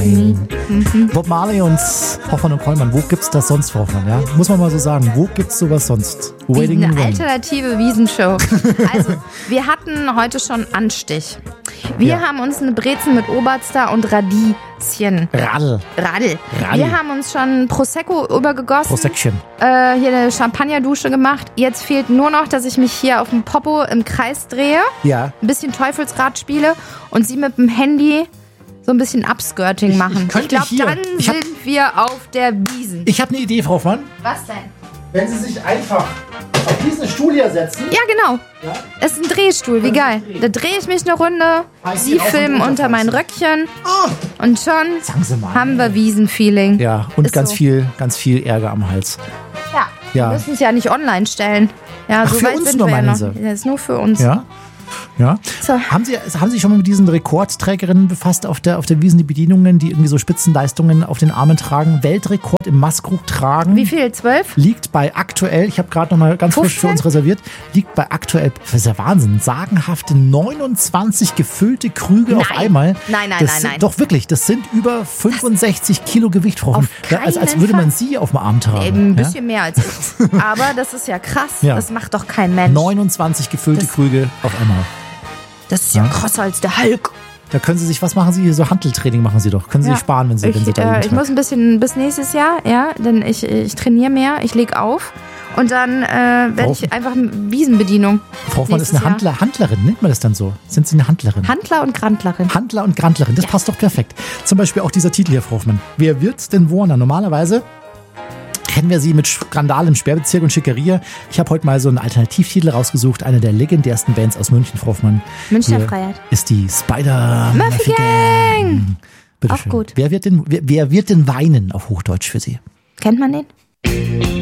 Marley. Bob Marley und Hoffmann und Kollmann, wo gibt's das sonst, Frau Hoffmann? Ja? Muss man mal so sagen, wo gibt's sowas sonst? Waiting in the Rain. Eine alternative Wiesenshow. Also, wir hatten heute schon Anstich. Wir haben uns eine Brezen mit Oberster und Radieschen. Radl. Wir haben uns schon Prosecco übergegossen. Prosection. Hier eine Champagnerdusche gemacht. Jetzt fehlt nur noch, dass ich mich hier auf dem Popo im Kreis drehe. Ja. Ein bisschen Teufelsrad spiele und sie mit dem Handy so ein bisschen Upskirting machen. Ich glaube, dann sind wir auf der Wiesn. Ich habe eine Idee, Frau Hoffmann. Was denn? Wenn Sie sich einfach auf diesen Stuhl hier setzen. Ja, genau. Ja? Es ist ein Drehstuhl, wie geil. Da drehe ich mich eine Runde, Sie filmen unter mein Röckchen und schon haben wir Wiesenfeeling. Ja, und ganz viel Ärger am Hals. Ja, wir müssen es ja nicht online stellen. Ja, so für weit uns sind nur, wir ja meinen noch. Sie? Das ist nur für uns. Ja. So. Haben Sie sich schon mal mit diesen Rekordträgerinnen befasst auf der Wiesn, die Bedienungen, die irgendwie so Spitzenleistungen auf den Armen tragen? Weltrekord im Maßkrug tragen. Wie viel? 12? Liegt bei aktuell, ich habe gerade noch mal ganz frisch für uns reserviert, liegt bei aktuell, das ist ja Wahnsinn, sagenhafte 29 gefüllte Krüge auf einmal. Nein. Doch wirklich, das sind über 65 Kilo Gewicht, Frau Hoffmann. Als würde man sie auf dem Arm tragen. Eben ein bisschen mehr als ich. Aber das ist ja krass. Ja. Das macht doch kein Mensch. 29 gefüllte Krüge auf einmal. Das ist ja krasser als der Hulk. Da können Sie sich, was machen Sie? So Hanteltraining machen Sie doch. Können Sie sich sparen, wenn Sie da ich muss ein bisschen bis nächstes Jahr, denn ich trainiere mehr, ich lege auf und dann werde ich einfach Wiesenbedienung. Frau Hoffmann ist eine Handlerin, nennt man das dann so? Sind Sie eine Handlerin? Handler und Grantlerin. Handler und Grantlerin, das passt doch perfekt. Zum Beispiel auch dieser Titel hier, Frau Hoffmann. Wer wird denn wohnen? Normalerweise kennen wir sie mit Skandal im Sperrbezirk und Schickeria. Ich habe heute mal so einen Alternativtitel rausgesucht, eine der legendärsten Bands aus München, Frau Hoffmann. Münchner Freiheit. Ist die Spider Murphy Gang. Bitte auch schön. gut. Wer wird denn weinen auf Hochdeutsch für Sie? Kennt man den?